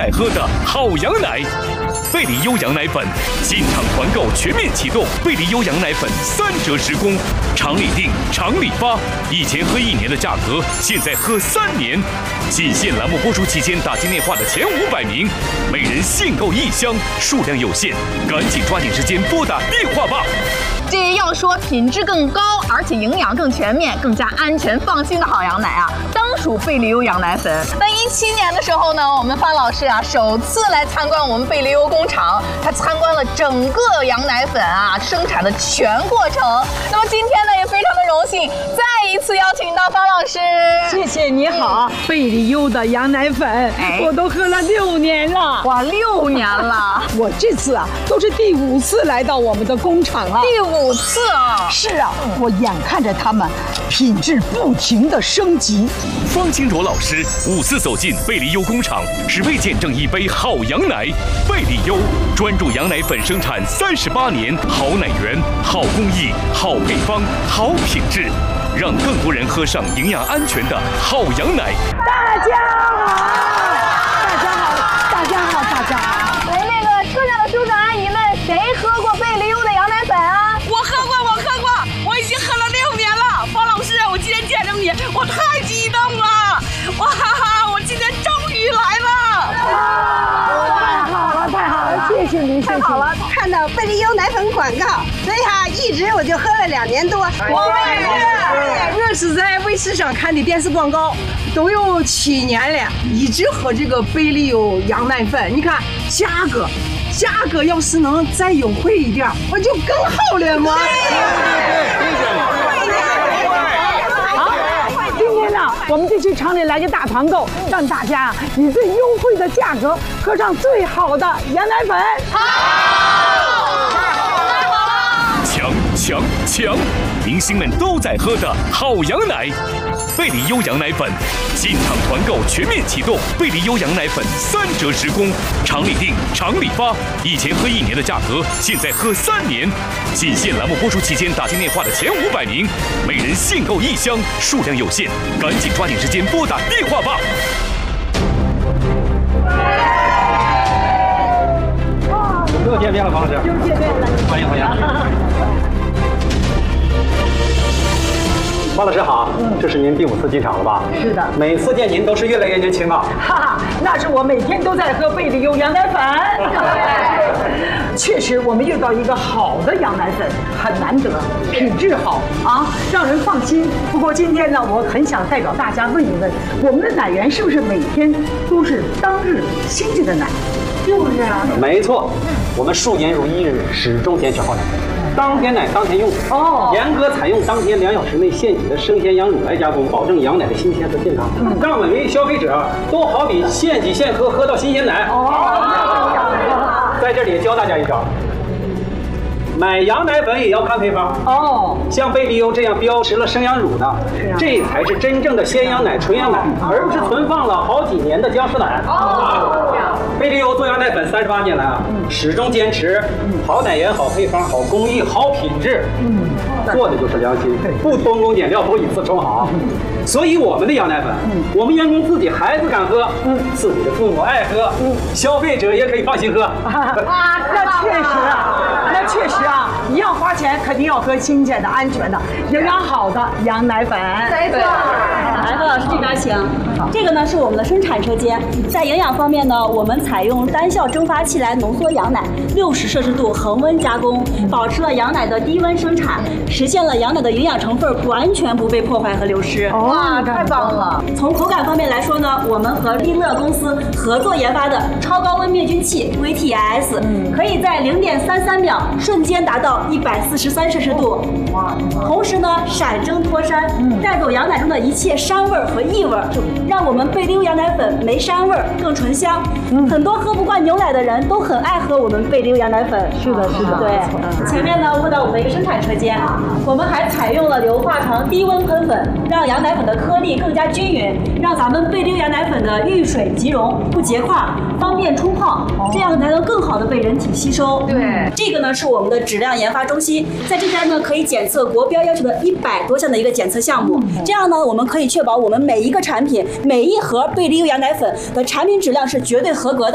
在喝的好羊奶。贝利优羊奶粉进场团购全面启动，贝利优羊奶粉3折10供，厂里订，厂里发。以前喝1年的价格，现在喝3年。仅限栏目播出期间打进电话的前500名，每人限购1箱，数量有限，赶紧抓紧时间拨打电话吧。 这要说品质更高，而且营养更全面、更加安全放心的好羊奶啊，当属贝利优羊奶粉。那17年的时候呢，我们范老师啊首次来参观我们贝利优工厂，他参观了整个羊奶粉啊生产的全过程。那么今天呢，也非常的荣幸，再一次邀请到方老师。 谢谢，你好。贝利优的羊奶粉，我都喝了6年了。 哇，6年了！ 我这次啊都是第5次来到我们的工厂了。 第5次啊！ 是啊，我眼看着他们品质不停的升级。 方清卓老师5次走进贝利优工厂，只为见证一杯好羊奶。贝利优专注羊奶粉生产38年，好奶源、好工艺、好配方、好品质，让更多人喝上营养安全的好羊奶。 大家好，大家好，大家好，大家好。 那个车上的叔叔阿姨们，谁喝过贝利优的羊奶粉啊？ 我喝过，我已经喝了6年了。方老师，我今天见着你，我太激动了！哇哈哈，我今天终于来了！ 太好了，谢谢您， 太好了！看到贝利优奶粉广告，所以哈，一直我就喝了2年多。 我是在卫视上看的电视广告，都有7年了，一直喝这个贝利优羊奶粉。你看价格要是能再优惠一点，我就更好了嘛。 今天呢，我们就去厂里来个大团购，让大家以最优惠的价格喝上最好的羊奶粉。 抢！明星们都在喝的好羊奶，贝利优羊奶粉进场团购全面启动，贝利优羊奶粉3折10供，厂里订，厂里发。以前喝1年的价格，现在喝3年。仅限栏目播出期间打进电话的前500名，每人限购1箱，数量有限，赶紧抓紧时间拨打电话吧。 又见面了，方老师。 又见面了， 欢迎。方老师好，这是您第5次进厂了吧？ 是的， 每次见您都是越来越年轻啊！ 哈哈，那是我每天都在喝贝利优羊奶粉。确实，我们遇到一个好的羊奶粉很难得，品质好啊，让人放心。不过今天呢，我很想代表大家问一问，我们的奶源是不是每天都是当日新鲜的奶？是不是啊？ 没错，我们数年如一日，始终坚持好奶。当天奶当天用严格采用当天2小时内现挤的生鲜羊乳来加工，保证羊奶的新鲜和健康，让每位消费者都好比现挤现喝，喝到新鲜奶。在这里教大家一招，买羊奶粉也要看配方像贝利优这样标识了生羊乳的，这才是真正的鲜羊奶、纯羊奶，而不是存放了好几年的僵尸奶。贝利优做羊奶粉38年来啊，始终坚持好奶源、好配方、好工艺、好品质，做的就是良心，不偷工减料，不以次充好。所以我们的羊奶粉，我们员工自己孩子敢喝，自己的父母爱喝，消费者也可以放心喝。 啊，那确实啊，你要花钱肯定要喝新鲜的、安全的、营养好的羊奶粉。 没错。 来，范老师这边请。这个呢是我们的生产车间，在营养方面呢，我们采用单效蒸发器来浓缩羊奶，60摄氏度恒温加工，保持了羊奶的低温生产，实现了羊奶的营养成分完全不被破坏和流失。 哇，太棒了！ 从口感方面来说呢，我们和利乐公司合作研发的超高温灭菌器 VTS，可以在0.33秒瞬间达到143摄氏度。同时呢，闪蒸脱膻，带走羊奶中的一切膻味和异味，让我们贝利优羊奶粉没膻味更醇香。很多喝不惯牛奶的人都很爱喝我们贝利优羊奶粉。 是的， 对。前面呢，问到我们的一个生产车间，我们还采用了硫化床低温喷粉，让羊奶粉的颗粒更加均匀，让咱们贝利优羊奶粉的遇水即溶，不结块，方便冲泡，这样才能更好的被人体吸收。 对， 这个呢是我们的质量研发中心，在这边呢可以检测国标要求的100多项的一个检测项目，这样呢我们可以确保我们每一个产品、每一盒贝利优羊奶粉的产品质量是绝对合格的。